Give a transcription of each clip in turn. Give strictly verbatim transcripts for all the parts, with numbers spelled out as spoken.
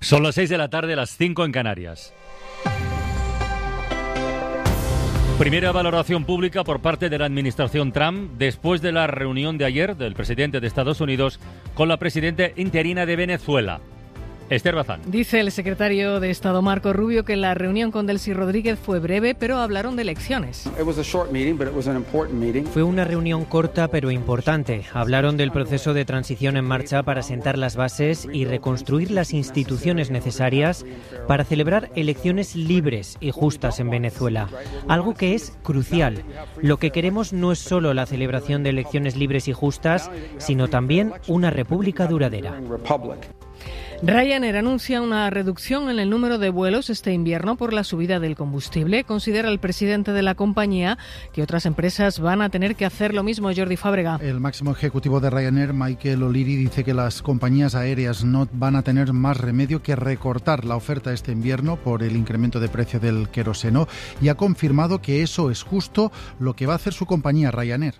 Son las seis de la tarde, las cinco en Canarias. Primera valoración pública por parte de la administración Trump después de la reunión de ayer del presidente de Estados Unidos con la presidenta interina de Venezuela. Esther Bazán. Dice el secretario de Estado Marco Rubio que la reunión con Delcy Rodríguez fue breve, pero hablaron de elecciones. Fue una reunión corta pero importante. Hablaron del proceso de transición en marcha para sentar las bases y reconstruir las instituciones necesarias para celebrar elecciones libres y justas en Venezuela. Algo que es crucial. Lo que queremos no es solo la celebración de elecciones libres y justas, sino también una república duradera. Ryanair anuncia una reducción en el número de vuelos este invierno por la subida del combustible. Considera el presidente de la compañía que otras empresas van a tener que hacer lo mismo. Jordi Fábrega. El máximo ejecutivo de Ryanair, Michael O'Leary, dice que las compañías aéreas no van a tener más remedio que recortar la oferta este invierno por el incremento de precio del queroseno y ha confirmado que eso es justo lo que va a hacer su compañía Ryanair.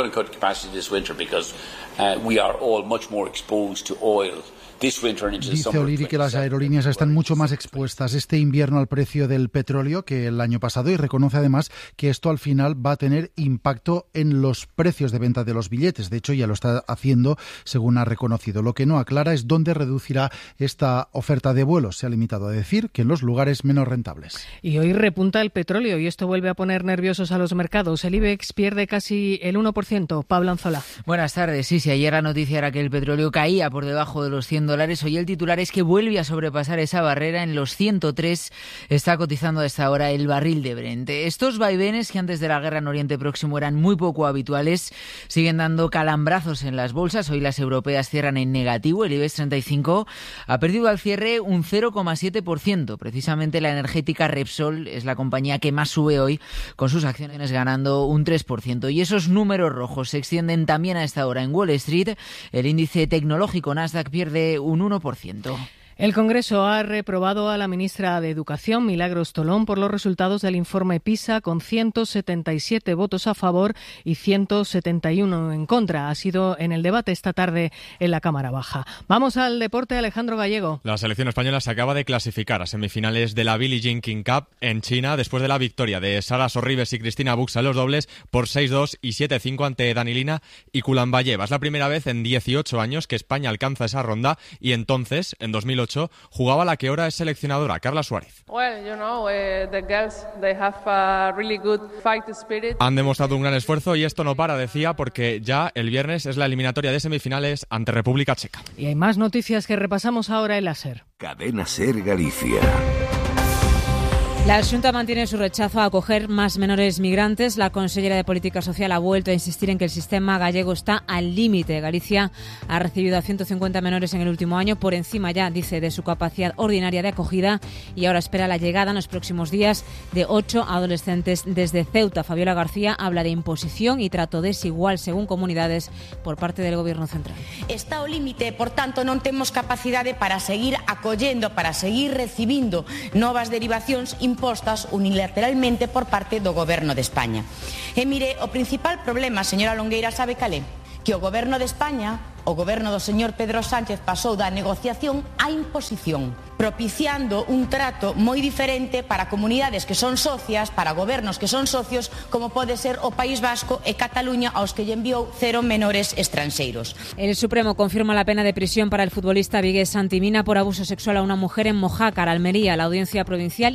Dice O'Leary que las aerolíneas están mucho más expuestas este invierno al precio del petróleo que el año pasado y reconoce además que esto al final va a tener impacto en los precios de venta de los billetes. De hecho, ya lo está haciendo, según ha reconocido. Lo que no aclara es dónde reducirá esta oferta de vuelos. Se ha limitado a decir que en los lugares menos rentables. Y hoy repunta el petróleo y esto vuelve a poner nerviosos a los mercados. El IBEX pierde casi el uno por ciento. Pablo Anzola. Buenas tardes. Sí, sí, ayer la noticia era que el petróleo caía por debajo de los cien dólares. Hoy el titular es que vuelve a sobrepasar esa barrera. En los ciento tres está cotizando a esta hora el barril de Brent. Estos vaivenes que antes de la guerra en Oriente Próximo eran muy poco habituales siguen dando calambrazos en las bolsas. Hoy las europeas cierran en negativo. El IBEX treinta y cinco ha perdido al cierre un cero coma siete por ciento. Precisamente la energética Repsol es la compañía que más sube hoy, con sus acciones ganando un tres por ciento. Y esos números rojos se extienden también a esta hora en Wall Street. El índice tecnológico Nasdaq pierde un uno por ciento. El Congreso ha reprobado a la ministra de Educación, Milagros Tolón, por los resultados del informe PISA, con ciento setenta y siete votos a favor y ciento setenta y uno en contra. Ha sido en el debate esta tarde en la Cámara Baja. Vamos al deporte, Alejandro Gallego. La selección española se acaba de clasificar a semifinales de la Billie Jean King Cup en China después de la victoria de Sara Sorribes y Cristina Buxa en los dobles por seis dos y siete cinco ante Danilina y Kulambayeva. Es la primera vez en dieciocho años que España alcanza esa ronda y entonces, en dos mil ocho, jugaba la que ahora es seleccionadora, Carla Suárez. Well, you know, uh, the girls, they have a really good fight spirit. Han demostrado un gran esfuerzo y esto no para, decía, porque ya el viernes es la eliminatoria de semifinales ante República Checa. Y hay más noticias que repasamos ahora en la SER. Cadena SER Galicia. La Xunta mantiene su rechazo a acoger más menores migrantes. La consellera de Política Social ha vuelto a insistir en que el sistema gallego está al límite. Galicia ha recibido a ciento cincuenta menores en el último año, por encima ya, dice, de su capacidad ordinaria de acogida, y ahora espera la llegada en los próximos días de ocho adolescentes desde Ceuta. Fabiola García habla de imposición y trato desigual, según comunidades, por parte del Gobierno central. Está ao límite, por tanto, non temos capacidade para seguir acollendo, para seguir recibindo novas derivacións impostas unilateralmente por parte do Goberno de España. E mire, o principal problema, señora Longueira, sabe cal é? Que o Goberno de España, o Goberno do señor Pedro Sánchez, pasou da negociación á imposición, propiciando un trato moi diferente para comunidades que son socias, para gobernos que son socios, como pode ser o País Vasco e Cataluña, aos que lle enviou cero menores estranxeiros. El Supremo confirma la pena de prisión para el futbolista vigués Santi Mina por abuso sexual a una mujer en Mojácar, Almería. La Audiencia Provincial